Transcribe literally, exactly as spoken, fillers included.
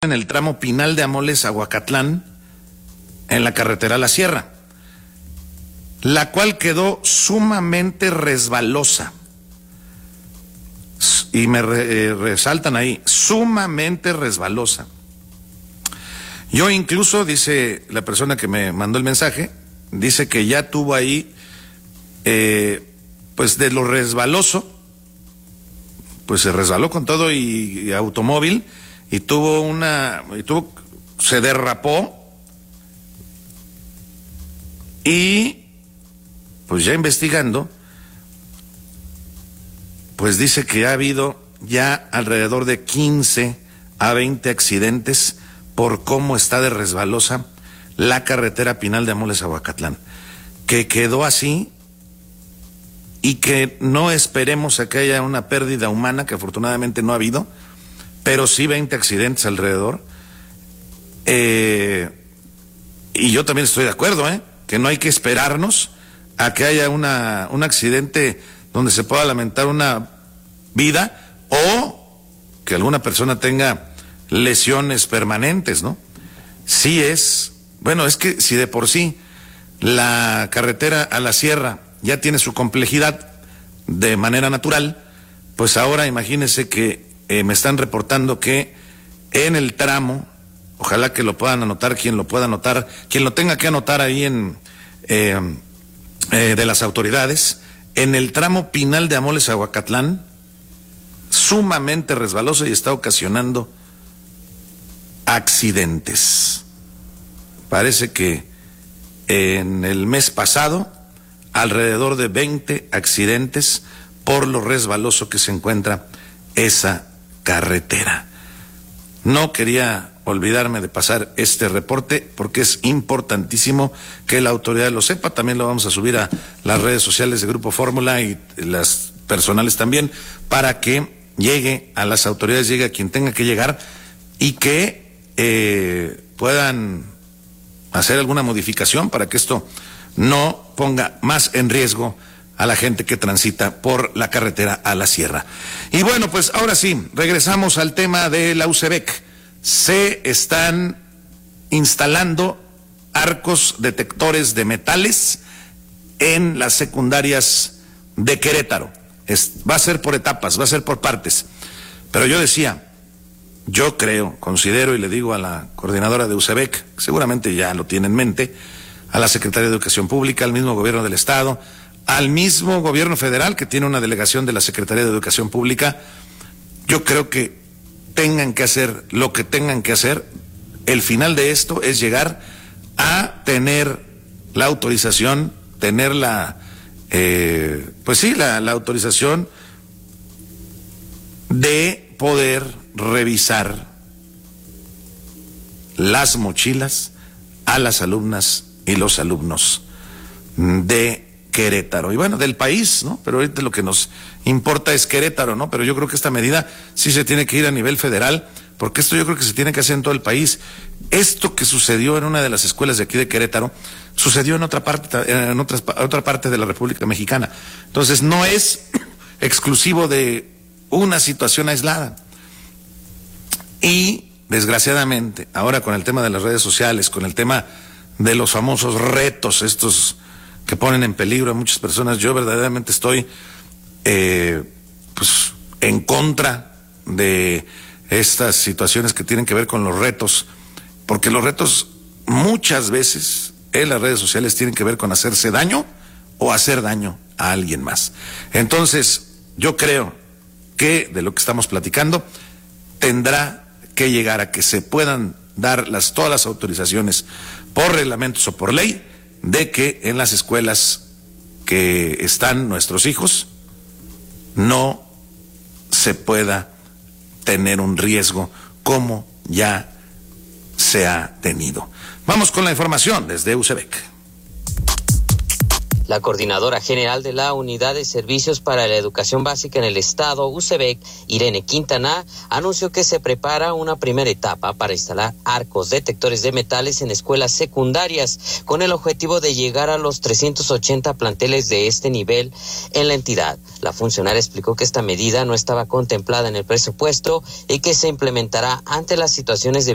en el tramo Pinal de Amoles a Huacatlán, en la carretera La Sierra, la cual quedó sumamente resbalosa. Y me re, eh, resaltan ahí, sumamente resbalosa. Yo incluso, dice la persona que me mandó el mensaje, dice que ya tuvo ahí, eh, pues de lo resbaloso, pues se resbaló con todo y, y automóvil, y tuvo una, y tuvo, se derrapó, y pues ya investigando, pues dice que ha habido ya alrededor de quince a veinte accidentes por cómo está de resbalosa la carretera Pinal de Amoles a Huacatlán, que quedó así, y que no esperemos a que haya una pérdida humana, que afortunadamente no ha habido, pero sí veinte accidentes alrededor. Eh, y yo también estoy de acuerdo, ¿eh? que no hay que esperarnos a que haya una, un accidente donde se pueda lamentar una vida o que alguna persona tenga lesiones permanentes, ¿no? Sí es, bueno, es que si de por sí la carretera a la sierra ya tiene su complejidad de manera natural, pues ahora imagínense que eh, me están reportando que en el tramo, ojalá que lo puedan anotar, quien lo pueda anotar, quien lo tenga que anotar ahí en eh, eh, de las autoridades, en el tramo Pinal de Amoles a Huacatlán, sumamente resbaloso y está ocasionando accidentes. Parece que en el mes pasado, alrededor de veinte accidentes por lo resbaloso que se encuentra esa carretera. No quería olvidarme de pasar este reporte porque es importantísimo que la autoridad lo sepa. También lo vamos a subir a las redes sociales de Grupo Fórmula y las personales también, para que llegue a las autoridades, llegue a quien tenga que llegar y que eh, puedan hacer alguna modificación para que esto no ponga más en riesgo a la gente que transita por la carretera a la sierra. Y bueno, pues ahora sí, regresamos al tema de la U C E B E C. Se están instalando arcos detectores de metales en las secundarias de Querétaro. Es, va a ser por etapas, va a ser por partes. Pero yo decía, yo creo, considero y le digo a la coordinadora de U C E B E C, seguramente ya lo tiene en mente, a la Secretaría de Educación Pública, al mismo gobierno del Estado, al mismo gobierno federal que tiene una delegación de la Secretaría de Educación Pública, yo creo que tengan que hacer lo que tengan que hacer. El final de esto es llegar a tener la autorización, tener la, eh, pues sí, la, la autorización de poder revisar las mochilas a las alumnas y los alumnos de Querétaro, y bueno, del país, ¿no? Pero ahorita lo que nos importa es Querétaro, ¿no? Pero yo creo que esta medida sí se tiene que ir a nivel federal, porque esto yo creo que se tiene que hacer en todo el país. Esto que sucedió en una de las escuelas de aquí de Querétaro, sucedió en otra parte, en otra, otra parte de la República Mexicana. Entonces no es exclusivo de una situación aislada. Y desgraciadamente, ahora con el tema de las redes sociales, con el tema de los famosos retos, estos que ponen en peligro a muchas personas, yo verdaderamente estoy eh, pues en contra de estas situaciones que tienen que ver con los retos, porque los retos muchas veces en las redes sociales tienen que ver con hacerse daño o hacer daño a alguien más. Entonces, yo creo que de lo que estamos platicando tendrá que llegar a que se puedan dar las, todas las autorizaciones por reglamentos o por ley de que en las escuelas que están nuestros hijos no se pueda tener un riesgo como ya se ha tenido. Vamos con la información desde U C E B E C. La coordinadora general de la Unidad de Servicios para la Educación Básica en el Estado, U C E B E C, Irene Quintana, anunció que se prepara una primera etapa para instalar arcos detectores de metales en escuelas secundarias, con el objetivo de llegar a los trescientos ochenta planteles de este nivel en la entidad. La funcionaria explicó que esta medida no estaba contemplada en el presupuesto y que se implementará ante las situaciones de